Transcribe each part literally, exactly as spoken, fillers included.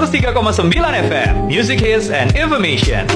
seratus tiga koma sembilan F M, Music Hits and Information.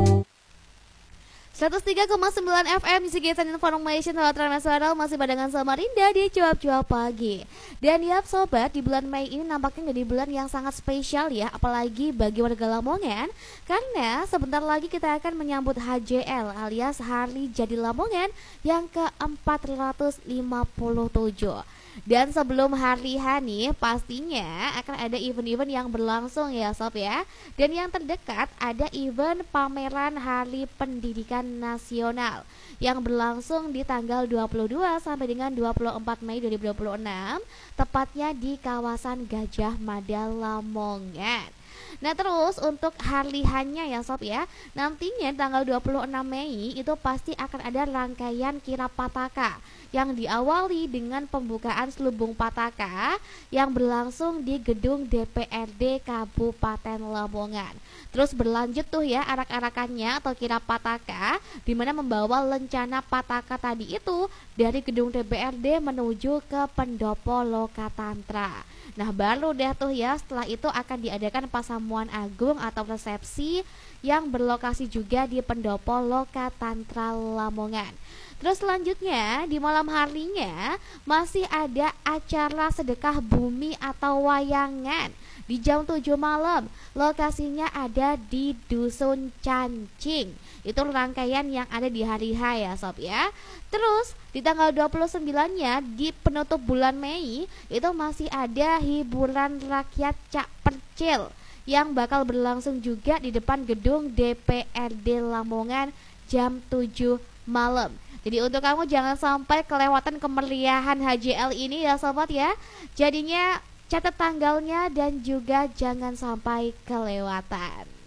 seratus tiga koma sembilan F M Music Hits and Information lewat Nasional masih barengan sama Rinda di cuap-cuap pagi. Dan ya sobat, di bulan Mei ini nampaknya jadi bulan yang sangat spesial ya, apalagi bagi warga Lamongan, karena sebentar lagi kita akan menyambut H J L alias Hari Jadi Lamongan yang ke empat ratus lima puluh tujuh. Dan sebelum hari H nih, pastinya akan ada event-event yang berlangsung ya sob ya. Dan yang terdekat ada event pameran Hari Pendidikan Nasional yang berlangsung di tanggal dua puluh dua sampai dengan dua puluh empat Mei dua ribu dua puluh enam, tepatnya di kawasan Gajah Mada Lamongan. Nah terus untuk hari H-nya ya sob ya, nantinya tanggal dua puluh enam Mei itu pasti akan ada rangkaian kirap pataka yang diawali dengan pembukaan selubung pataka yang berlangsung di gedung D P R D Kabupaten Lamongan. Terus berlanjut tuh ya arak-arakannya atau kirap pataka, di mana membawa lencana pataka tadi itu dari gedung D P R D menuju ke Pendopo Lokatantra. Nah baru deh tuh ya, setelah itu akan diadakan pasamuan agung atau resepsi yang berlokasi juga di Pendopo Lokatantra Lamongan. Terus selanjutnya di malam harinya masih ada acara sedekah bumi atau wayangan di jam tujuh malam. Lokasinya ada di Dusun Cancing. Itu rangkaian yang ada di hari H ya sob ya. Terus di tanggal dua puluh sembilan-nya di penutup bulan Mei itu masih ada hiburan rakyat Cak Percil yang bakal berlangsung juga di depan gedung D P R D Lamongan jam tujuh malam. Jadi untuk kamu jangan sampai kelewatan kemeriahan H J L ini ya sobat ya. Jadinya catat tanggalnya dan juga jangan sampai kelewatan.